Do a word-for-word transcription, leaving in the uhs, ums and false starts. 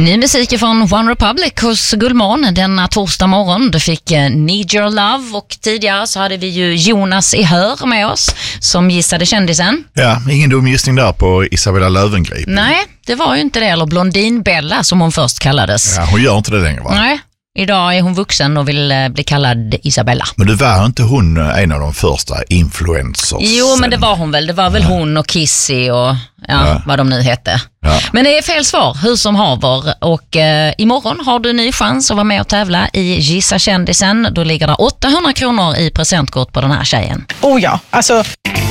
Ny musik från One Republic hos Gullmån denna torsdag morgon. Du fick Need Your Love och tidigare så hade vi ju Jonas i Hör med oss som gissade kändisen. Ja, ingen dum gissning där på Isabella Löwengrip. Nej, det var ju inte det. Eller Blondinbella som hon först kallades. Ja, hon gör inte det längre, va? Nej. Idag är hon vuxen och vill bli kallad Isabella. Men det var inte hon en av de första influencers? Jo, men det var hon väl. Det var väl ja. hon och Kissy och ja, ja. vad de nu hette. Ja. Men det är fel svar, hur som haver. Och eh, imorgon har du en ny chans att vara med och tävla i Gissa kändisen. Då ligger det åttahundra kronor i presentkort på den här tjejen. Oh ja, alltså...